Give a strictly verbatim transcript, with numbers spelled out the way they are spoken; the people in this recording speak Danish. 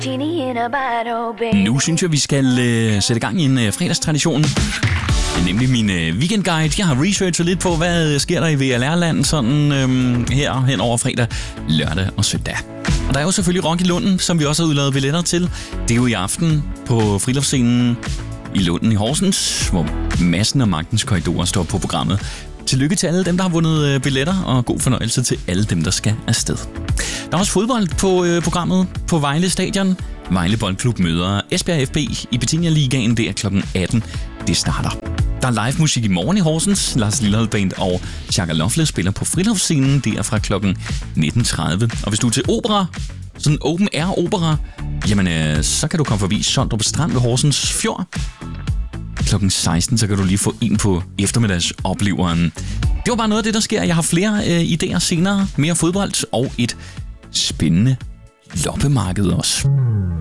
Nu synes jeg, vi skal øh, sætte gang i en øh, fredagstradition. Det er nemlig min øh, weekendguide. Jeg har researchet lidt på, hvad sker der i V L R-land sådan øh, her hen over fredag, lørdag og søndag. Og der er jo selvfølgelig Rock i Lunden, som vi også har udladet billetter til. Det er jo i aften på friluftsscenen i Lunden i Horsens, hvor Madsen og Magtens Korridorer står på programmet. Tillykke til alle dem, der har vundet billetter, og god fornøjelse til alle dem, der skal afsted. Der er også fodbold på øh, programmet på Vejle Stadion. Vejle Boldklub møder Esbjerg F B i Bettina Ligaen der klokken atten. Det starter. Der er live musik i morgen i Horsens. Lars Lilholt Band og Shaka Loveless spiller på friluftsscenen der fra klokken nitten tredive. Og hvis du er til opera, sådan en open air opera, jamen øh, så kan du komme forbi Sondrup Strand ved Horsens Fjord. klokken seksten, så kan du lige få en på eftermiddagsopleveren. Det var bare noget af det, der sker. Jeg har flere øh, idéer senere. Mere fodbold og et spændende loppemarked også.